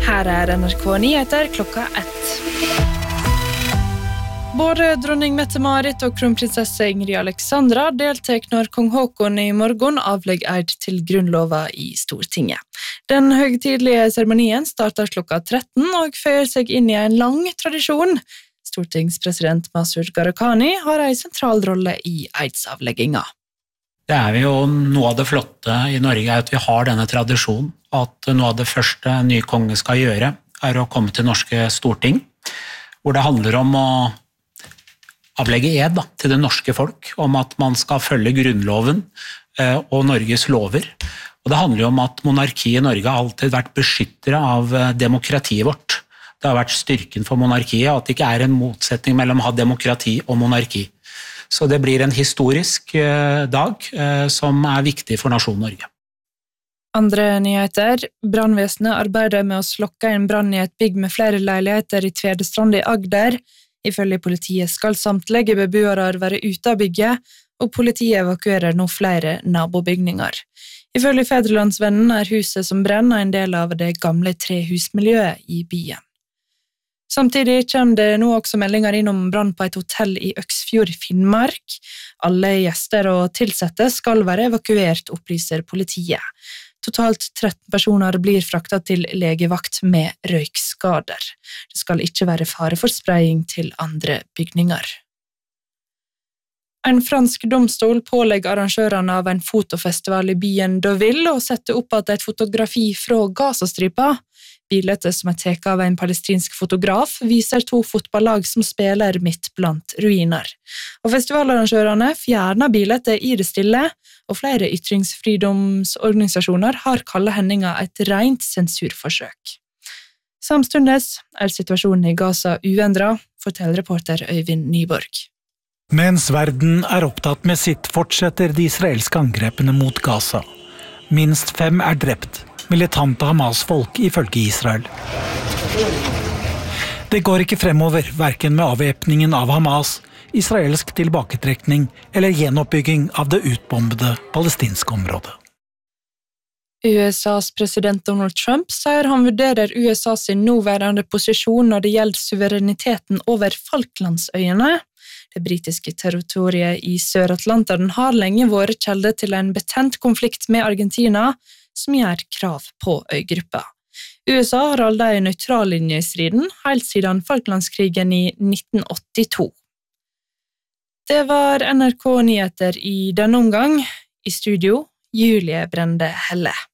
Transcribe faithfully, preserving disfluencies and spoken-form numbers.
Her er N R K Nyheter klokka ett. Både dronning Mette-Marit og kronprinsesse Ingrid Alexandra deltek når kong Håkon i morgen avlegger eid til grunnlova i Stortinget. Den høgtidlige seremonien starter klokka tretten og føyer seg inn i en lang tradisjon. Stortingspresident Masud Gharahkhani har en sentral rolle i eidsavlegginga. Det er jo noe av det flotte i Norge er at vi har denne tradisjonen, at noe av det første en ny konge skal gjøre er å komme til norske storting, hvor det handler om å avlegge ed da, til det norske folk, om at man skal følge grunnloven eh, og Norges lover. Og det handler jo om at monarkiet i Norge har alltid vært beskyttere av eh, demokratiet vårt. Det har vært styrken for monarkiet, at det ikke er en motsetning mellom å ha demokrati og monarki. Så det blir en historisk eh, dag eh, som er viktig for nasjonen Norge. Andre nyheter. Brannvesenet arbeider med å slokke en brann i et bygg med flere leiligheter i Tvedestrand i Agder. Ifølge politiet skal samtlige beboere være ute av bygget, og politiet evakuerer nå flere nabobygninger. Ifølge Fædrelandsvennen er huset som brenner en del av det gamle trehusmiljøet i byen. Samtidig kommer det nå også meldinger inn om brann på et hotell i Øksfjord, Finnmark. Alle gjester og tilsatte skal være evakuert, opplyser politiet. Totalt tretten personer blir fraktet til legevakt med røykskader. Det skal ikke være fare for spraying til andre bygninger. En fransk domstol pålegger arrangørene av en fotofestival i byen Deauville å sette opp at et fotografi fra Gazastripa. Bildet som er tatt av en palestinsk fotograf viser to fotballag som spiller midt blant ruiner. Og festivalarrangørene fjerner bildet i det stille, og flere ytringsfridomsorganisasjoner har kallet hendinga et rent sensurforsøk. Samstundes er situasjonen i Gaza uendret, forteller reporter Øyvind Nyborg. Mens verden er opptatt med sitt, fortsetter de israelske angrepene mot Gaza. Minst fem er drept. Militante Hamas-folk ifølge Israel. Det går ikke fremover, hverken med avvæpningen av Hamas, israelsk tilbaketrekning eller gjenoppbygging av det utbombede palestinske området. U S A's president Donald Trump sier han vurderer U S A sin nåværende posisjon når det gjelder suvereniteten over Falklandsøyene. Det britiske territoriet i Sør-Atlanteren har lenge vært kjelde til en betent konflikt med Argentina, som gjør krav på øygruppa. U S A har holdt en nøytral linje i striden, helt siden Falklandskrigen i nitten åttito. Det var N R K Nyheter i denne omgang. I studio, Julie Brende Helle.